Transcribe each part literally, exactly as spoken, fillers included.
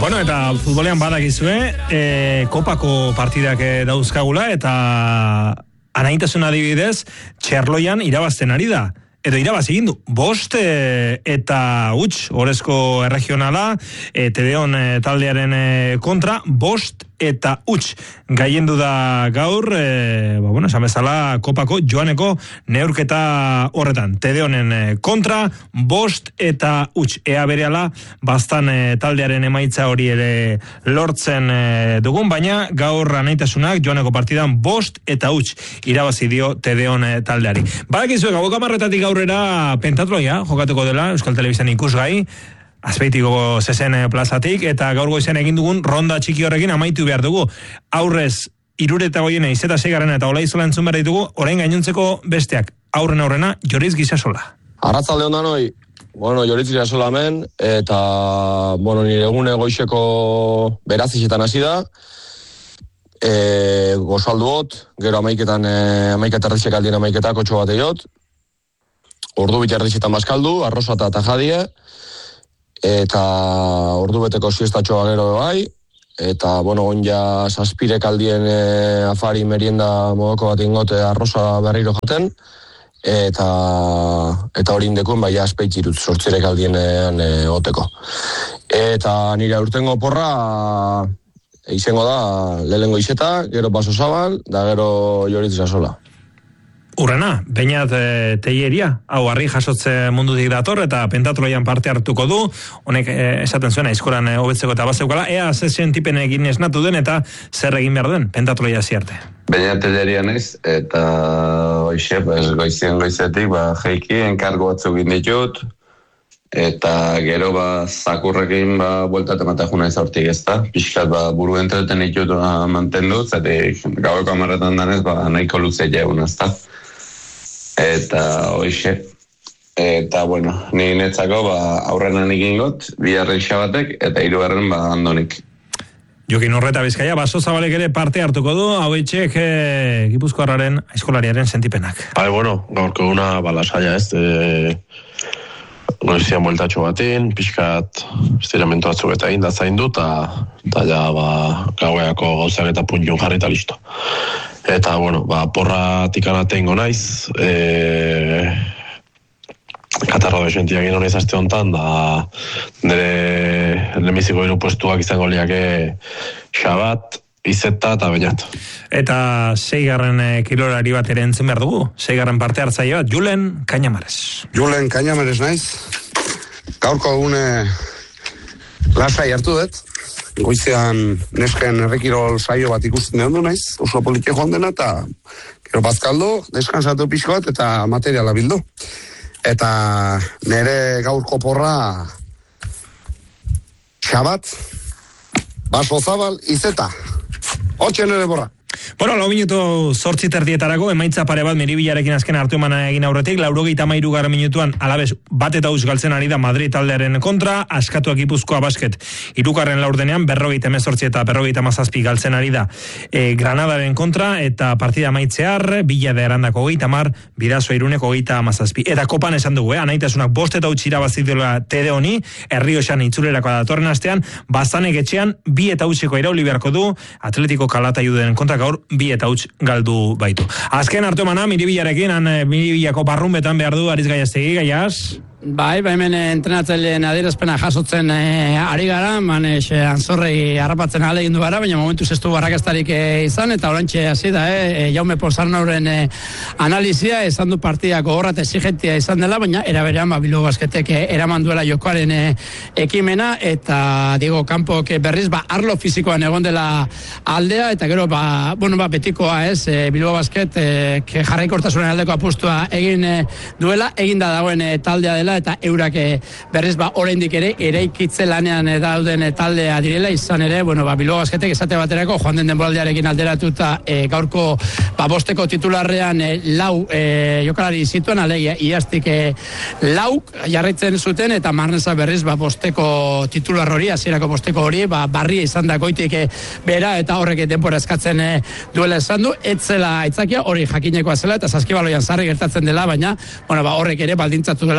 Bueno, eta futbolean badakizue, e, kopako partidak dauzkagula, eta anaitasun adibidez, Txerloian irabazten ari da. Edo irabazi egin du, bost e, eta huts, Orezko erregionala, e, Tedeon e, taldearen e, kontra, bost eta huts. Gaiendu da gaur, e, ba, bueno, esan bezala, kopako joaneko neurketa horretan. Tedeonen e, kontra, bost eta huts. Ea berehala, bastan e, taldearen emaitza hori ere lortzen e, dugun, baina gaur anaitasunak joaneko partidan bost eta huts irabazi dio Tedeon e, taldeari. Badakizu, gauko hamarretatik aurrera pentatloia jokatuko dela Euskal Telebistan ikusgai, Azpeitiko zezen plazatik, eta gaur goizean egin dugun ronda txiki horrekin amaitu behar dugu. Aurrez, irureta goiena izeta segarren eta olaizola entzun behar ditugu, orain gainontzeko besteak. Aurren aurrena, Joritz Gisasola. Arratzalde ondan hoi, bueno, Joritz Gisasola hemen, eta, bueno, nire egune goizeko berazizetan hasi da, e, gozalduot, gero amaiketan, e, amaiket erdizek aldien amaiketak otxo bat eiot, ordu bit erdizetan bazkaldu, arroza eta tajadie, eta ordu beteko siestatxoa gero bai, eta, bueno, onja zazpirek aldien e, afari merienda modoko bat ingote arroza berriro jaten, eta eta hori indekuen bai azpeitzirut sortzirek aldien e, oteko. Eta nire urtengo porra izango da lehengo izeta, gero Baso Zabal, da gero Joritz Gisasola. Urrena, Beñat e, Teieria, hau harri jasotze mundutik dator, eta pentatloian parte hartuko du, honek e, esaten zuen aizkoran e, hobetzeko eta bazeukala, ea zezen tipen egin esnatu den, eta zer egin behar den, pentatloia ziarte. Beñat Teieria naiz, eta hoxe, pues, goizien goizetik, ba, jeiki, enkargo batzuk inditut, eta gero, ba, zakurrekin, ba, bueltat ematajuna ez hortik ez da, pixkat, ba, buru entreten ditut ba, mantendu, zetik gaueko amarretan danez, ba, nahiko luze jaun, ez da. Eta hoxe, eta bueno, ni netzako ba, aurrenan ikingot, biharren xabatek, eta hirugarren ba, andonik. Jokin Horreta Bizkaia, Baso Zabalek ere parte hartuko du, hau etxek e, Gipuzkoarraren aizkolariaren sentipenak. Bai, bueno, gaurko una balasaia ez, e, goizian bueltatxo batin, pixkat estiramentu batzuk eta inda zaindu, eta ja, ba, gaueako gauzak eta puntun jarri eta listo. Eta, bueno, ba, porra tikana tengo naiz, e, katarro de xentiak ino naiz aste honetan, da nire lemiziko hiru puestuak izango liake Xabat, Izeta eta Beñat. Eta seigarren e, kilolari bat ere entzun behar dugu, seigarren parte hartzaile bat, Julen Kañamares. Julen Kañamares naiz, gaurko egune lasai hartu dut, goizean nesken errekirol saio bat ikusten dendu naiz, oso politia joan dena, eta gero bazkaldu, deskansatu pixko bat, eta materiala bildu. Eta nire gaurko porra Xabat, Baso Zabal, Izeta. Hortxe nire porra. Bueno, lau minutu zortzi terdietarako, emaitza pare bat Meribilarekin azken hartu emana egin aurretik, laurogeita hamairu garren minutuan alabez bat eta uz galtzen ari da Madrid taldearen kontra, askatuak Gipuzkoa basket hirugarren laurdenean, berrogeita hemezortzi eta berrogeita hamazazpi galtzen ari da e, Granadaren kontra, eta partida amaitzear, Bila de Arandako hogeita hamar, Bidasoa Iruneko hogeita hamazazpi. Eta kopan esan dugu, eh? Anaitasunak bost eta huts irabazi dela Tede honi, Errioxan itzulerako datorren astean, Bazanek etxean, bi eta hutseko irauli beharko du, Atletico Calatayuden kontra gaur bi eta huts galdu baitu. Azken hartu emana, Miribilarekin, han Miribilako barrunbetan behar du Ariz Gaiaztegi, Gaiaz? Bai, ba hemen entrenatzaileen adierazpena jasotzen e, ari gara, manes anzorrei harrapatzen ale egin du gara, baina momentu zestu barrakastarik e, izan, eta orantxe hasi da, e, Jaume Pozarnauren e, analizia, esan du partiako horrat exigentia izan dela, baina eraberean ba, Bilbao Basketek e, eraman duela jokoaren e, ekimena, eta Diego Campok e, berriz, ba, arlo fizikoan egon dela aldea, eta gero, ba, bueno, ba, betikoa ez, e, Bilbao Basket e, jarraikortasunen aldeko apustua egin e, duela, egin da dagoen e, taldea dela, eta eurak berriz ba oraindik ere eraikitze lanean dauden taldea direla, izan ere, bueno, ba Bilbao Basketek esate baterako joan den denboraldiarekin alderatuta e, gaurko ba bosteko titularrean e, lau e, jokalari zituen, alegia iaztik e, lauk jarraitzen zuten, eta Marnesa berriz ba bosteko titular hori, hasierako bosteko hori, ba barria izan da goitik e, bera, eta horrek denbora eskatzen e, duela esan du, etzela aitzakia hori jakinekoa zela, eta saskibaloian sarri gertatzen dela, baina bueno, ba horrek ere baldintzatu dela gaurko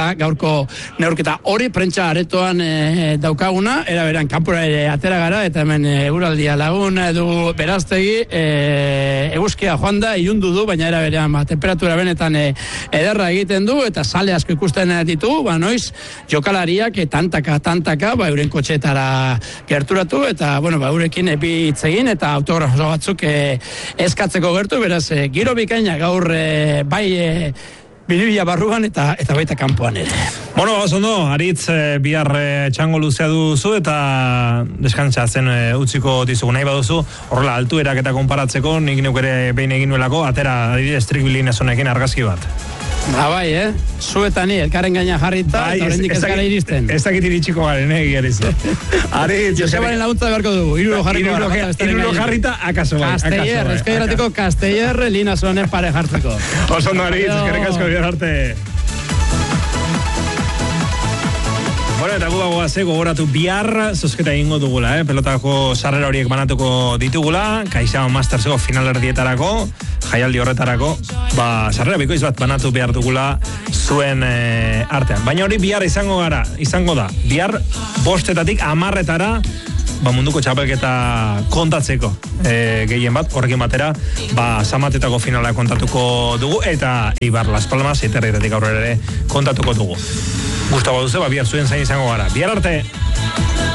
finaleko neurketa hori prentsa aretoan e, daukaguna, era beran kanpora ere atera gara, eta hemen e, euraldia lagun du beraztegi, e, eguzkia joan da, ilundu du, baina era berean ba, temperatura benetan e, ederra egiten du, eta sale asko ikusten ditu, ba, noiz, jokalariak e, tantaka, tantaka, ba, euren kotxetara gerturatu, eta, bueno, ba, eurekin epi itzegin, eta autografo batzuk e, eskatzeko gertu, beraz, e, giro bikaina gaur e, bai e, Biribila barruan eta eta baita kanpoan ere. Bueno, oso ondo, Aritz e, bihar e, txango luzea duzu eta deskantzatzen e, utziko dizugu nahi baduzu, horrela altuerak eta konparatzeko, nik neuk ere behin egin nuelako, atera adibidez trikbilinezonekin argazki bat. Ba bai, eh? Zuetan ni, elkaren gaina jarrita, bai, eta horrendik ez gara iristen. Ez dakit iritsiko garen, eh, gerizu. Aritz, Josebaren laguntza beharko dugu, iruro jarriko. Iruro jarrita, akaso bai. Casteller, Euskadiratiko Casteller, Lina Zonen pare jartzeko. Oso ondo, Aritz, eskerrik asko bihar arte. Bueno, eta guba goaze, gogoratu bihar zozketa egingo dugula, eh? Pelotako sarrera horiek banatuko ditugula, Kaixama Masterseko finalerdietarako, jaialdi horretarako, ba, sarrera bikoiz bat banatu behar dugula zuen e, artean. Baina hori bihar izango gara, izango da, bihar bostetatik amarretara, ba, munduko txapelketa kontatzeko e, gehien bat, horrekin batera, ba, Zamatetako finala kontatuko dugu, eta Eibar Las Palmas, eterritatik aurrera ere kontatuko dugu. Gustavo duze, ba, bihar zuen zain izango gara. Bihar arte!